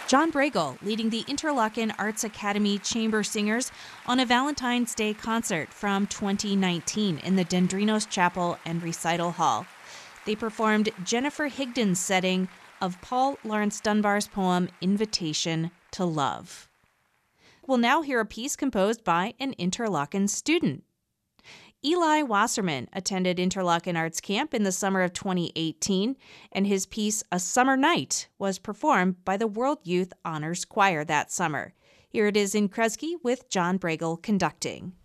John Bregel leading the Interlochen Arts Academy Chamber Singers on a Valentine's Day concert from 2019 in the Dendrinos Chapel and Recital Hall. They performed Jennifer Higdon's setting of Paul Laurence Dunbar's poem Invitation to Love. We'll now hear a piece composed by an Interlochen student. Eli Wasserman attended Interlochen Arts Camp in the summer of 2018, and his piece, A Summer Night, was performed by the World Youth Honors Choir that summer. Here it is in Kresge with John Bregel conducting.